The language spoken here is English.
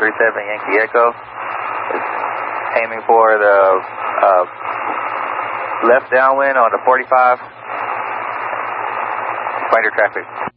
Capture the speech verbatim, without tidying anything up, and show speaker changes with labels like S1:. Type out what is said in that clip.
S1: three seven Yankee Echo. It's aiming for the uh, left downwind on the forty-five. Fighter traffic.